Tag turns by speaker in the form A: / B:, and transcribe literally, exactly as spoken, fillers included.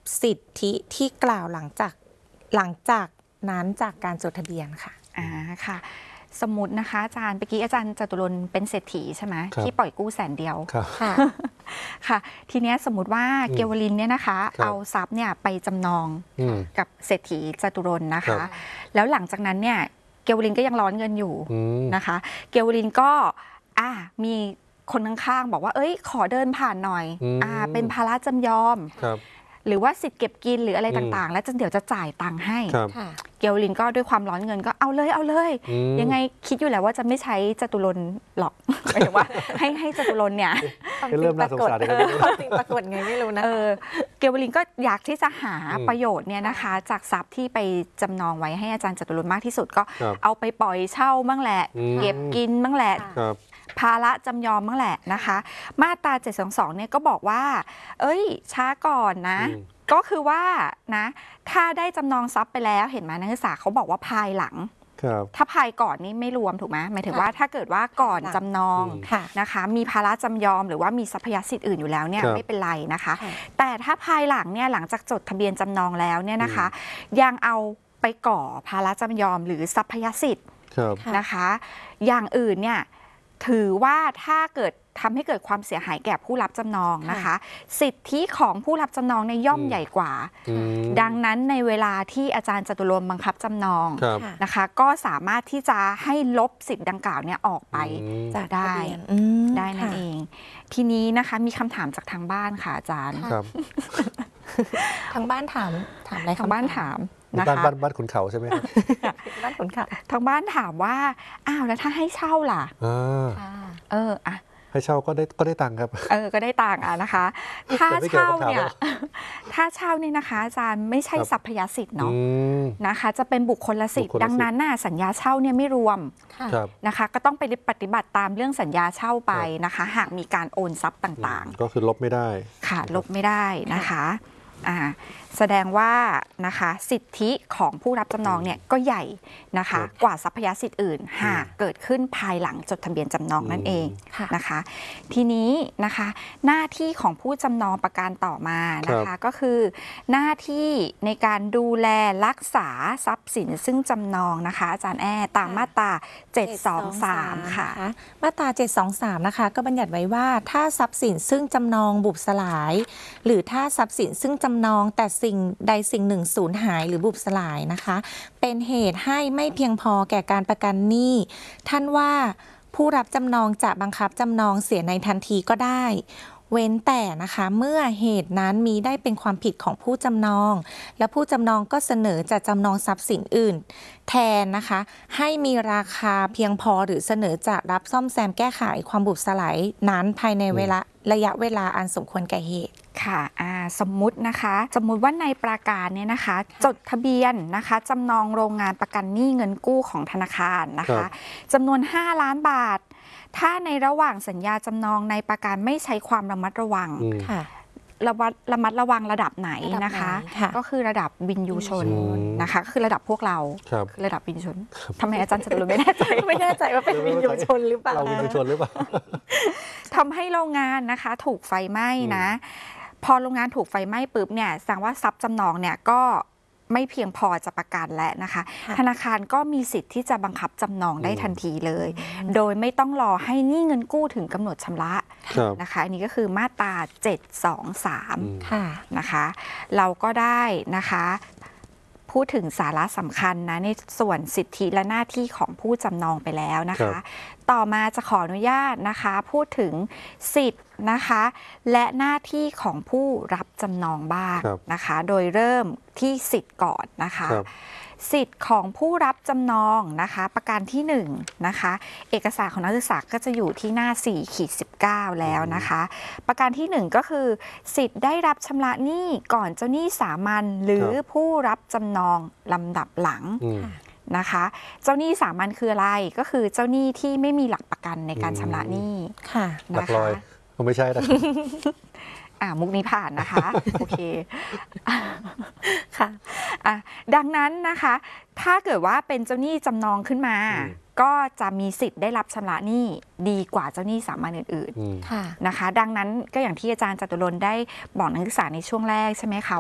A: สิทธิที่กล่าวหลังจากหลังจากนั้นจากการจดทะเบียนค่ะ
B: อ่าค่ะสมมตินะคะอาจารย์เมื่อกี้อาจารย์จตุรนต์เป็นเศรษฐีใช่ไหมที่ปล่อยกู้แสนเดียว
A: ค่ะ
B: ค่ะทีนี้สมมติว่าเกวลินเนี่ยนะคะเอาทรัพย์เนี่ยไปจำนองกับเศรษฐีจตุรนต์นะคะแล้วหลังจากนั้นเนี่ยเกวลินก็ยังร้อนเงินอยู่นะคะเกวลินก็อ่ามีคนข้างๆบอกว่าเอ้ยขอเดินผ่านหน่อยอ่าเป็นภาระจำยอมหรือว่าสิทธิ์เก็บกินหรืออะไรต่างๆแล้วเดี๋ยวจะจ่ายตังค์ให้เกลลินก็ด้วยความร้อนเงินก็เอาเลยเอาเลยยังไงคิดอยู่แล้วว่าจะไม่ใช้จตุรนต์หรอกหมายถึงว่าให้ให้จตุรนต์เนี่ย
C: เริ่มน่าสงสารเลย
A: จริงปรากฏไงไม่รู้นะ
B: เกลลินก็อยากที่จะหาประโยชน์เนี่ยนะคะจากทรัพย์ที่ไปจำนองไว้ให้อาจารย์จตุรนต์มากที่สุดก็เอาไปปล่อยเช่าบ้างแหละเก็บกินบ้างแหละภาระจำยอมบ้างแหละนะคะมาตราเจ็ดสองสองเนี่ยก็บอกว่าเอ้ยช้าก่อนนะก็คือว่านะถ้าได้จำนองทรัพย์ไปแล้วเห็นไหมนักศึกษาเขาบอกว่าภายหลังถ้าภายก่อนนี่ไม่รวมถูกไหมหมายถึงว่าถ้าเกิดว่าก่อนจำนองนะคะมีภาระจำยอมหรือว่ามีทรัพยสิทธิ์อื่นอยู่แล้วเนี่ยไม่เป็นไรนะคะแต่ถ้าภายหลังเนี่ยหลังจากจดทะเบียนจำนองแล้วเนี่ยนะคะยังเอาไปก่อภาระจำยอมหรือทรัพยสิทธิ์นะคะอย่างอื่นเนี่ยถือว่าถ้าเกิดทำให้เกิดความเสียหายแก่ผู้รับจำนองนะคะสิทธิของผู้รับจำนองในย่อมใหญ่กว่าดังนั้นในเวลาที่อาจารย์จตุรนต์บังคับจำนองนะคะก็สามารถที่จะให้ลบสิทธิ์ดังกล่าวเนี่ยออกไปจะได้ได้นั่นเองทีนี้นะคะมีคำถามจากทางบ้านค่ะอาจารย์
A: ทางบ้านถามถามอะไร
B: ทางบ้านถาม
C: บ้านบ้านบ้านขุนเขาใช่ไหมครับ
A: บ้านขุนเขา
B: ทางบ้านถามว่าอ้าวแล้วถ้าให้เช่าล่ะเอออะ
C: ให้เช่าก็ได้ก็ได้ตังค์ครับ
B: เออก็ได้ตังค์อ่ะนะคะถ้าเช่าเนี่ยถ้าเช่านี่นะคะอาจารย์ไม่ใช่ทรัพยสิทธิ์เนาะนะคะจะเป็นบุคคลสิทธิ์ดังนั้นน่ะสัญญาเช่าเนี่ยไม่รวมนะคะก็ต้องไปปฏิบัติตามเรื่องสัญญาเช่าไปนะคะหากมีการโอนทรัพย์ต่าง
C: ๆก็คือลบไม่ได้
B: ค่ะลบไม่ได้นะคะอ่าแสดงว่านะคะสิทธิของผู้รับจำนองเนี่ยก็ใหญ่นะคะกว่าทรัพยสิทธิ์อื่นหากเกิดขึ้นภายหลังจดทะเบียนจำนองนั่นเองนะคะทีนี้นะคะหน้าที่ของผู้จำนองประการต่อมานะคะก็คือหน้าที่ในการดูแลรักษาทรัพย์สินซึ่งจำนองนะคะอาจารย์แอ้ตามมาตราเจ็ดสองสามค่ะ
A: มาตราเจ็ดสองสามนะคะก็บัญญัติไว้ว่าถ้าทรัพย์สินซึ่งจำนองบุบสลายหรือถ้าทรัพย์สินซึ่งจำนองแต่สิ่งใดสิ่งหนึ่งสูญหายหรือบุบสลายนะคะเป็นเหตุให้ไม่เพียงพอแก่การประกันหนี้ท่านว่าผู้รับจำนองจะบังคับจำนองเสียในทันทีก็ได้เว้นแต่นะคะเมื่อเหตุนั้นมีได้เป็นความผิดของผู้จำนองและผู้จำนองก็เสนอจะจำนองทรัพย์สินอื่นแทนนะคะให้มีราคาเพียงพอหรือเสนอจะรับซ่อมแซมแก้ไขความบุบสลายนั้นภายในเวลาระยะเวลาอันสมควรแก่เหตุ
B: ค่ะสมมุตินะคะสมมุติว่าในประกาศเนี่ยนะคะจดทะเบียนนะคะจำนองโรงงานประกันหนี้เงินกู้ของธนาคารนะคะจำนวนห้าล้านบาทถ้าในระหว่างสัญญาจำนองในประกันไม่ใช้ความระมัดระวังระมัดระมัดระวังระดับไหนนะคะก็คือระดับวินยูชนนะคะก็คือระดับพวกเราระดับวินยูชนทำไมอาจารย์จตุรนต์ไม่แน่ใจ
A: ไม่แน่ใจว่าเป็นวินยูชนหรือเปล่า
C: เราวินยูชนหรือเปล่า
B: ทำให้โรงงานนะคะถูกไฟไหม้นะพอโรงงานถูกไฟไหม้ปุ๊บเนี่ยแสดงว่าทรัพย์จำนองเนี่ยก็ไม่เพียงพอจะประกันแล้วนะคะธนาคารก็มีสิทธิ์ที่จะบังคับจำนองได้ทันทีเลยโดยไม่ต้องรอให้หนี้เงินกู้ถึงกำหนดชำระนะคะอันนี้ก็คือมาตราเจ็ดสองสามนะคะเราก็ได้นะคะพูดถึงสาระสำคัญนะในส่วนสิทธิและหน้าที่ของผู้จำนองไปแล้วนะคะต่อมาจะขออนุญาตนะคะพูดถึงสิทธินะคะและหน้าที่ของผู้รับจำนองบ้างนะคะโดยเริ่มที่สิทธิ์ก่อนนะคะสิทธิ์ของผู้รับจำนองนะคะประการที่หนึ่งนะคะเอกสารของนักศึกษาก็จะอยู่ที่หน้า สี่ขีดสิบเก้า แล้วนะคะประการที่หนึ่งก็คือสิทธิ์ได้รับชำระหนี้ก่อนเจ้าหนี้สามัญหรือผู้รับจำนองลำดับหลังนะคะเจ้าหนี้สามัญคืออะไรก็คือเจ้าหนี้ที่ไม่มีหลักประกันในการชำระหนี้
A: ค่ะ
B: นะคะ
C: ไม่ใช่นะ
B: อ่ามุกนี้ผ่านนะคะโอเคค่ะอ่ะดังนั้นนะคะถ้าเกิดว่าเป็นเจ้าหนี้จำนองขึ้นมาก็จะมีสิทธิ์ได้รับชำระหนี้ดีกว่าเจ้าหนี้สามัญอื่นๆนะคะดังนั้นก็อย่างที่อาจารย์จตุรนต์ได้บอกนักศึกษาในช่วงแรกใช่ไหมคะ